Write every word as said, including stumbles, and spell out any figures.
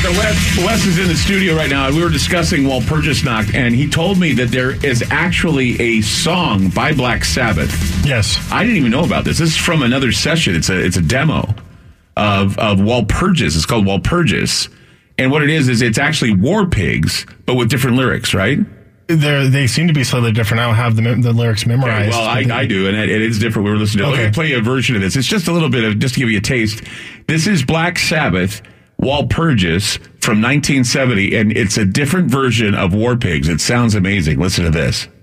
So Wes, Wes is in the studio right now, and we were discussing Walpurgisnacht, and he told me that there is actually a song by Black Sabbath. Yes. I didn't even know about this. This is from another session. It's a it's a demo of, of Walpurgis. It's called Walpurgis. And what it is, is it's actually War Pigs, but with different lyrics, right? They're, they seem to be slightly different. I don't have the, the lyrics memorized. Okay, well, I, I do, and it, it is different. We were listening to okay. Let me play you a version of this. It's just a little bit of, just to give you a taste. This is Black Sabbath, Walpurgis from nineteen seventy, and it's a different version of War Pigs. It sounds amazing. Listen to this.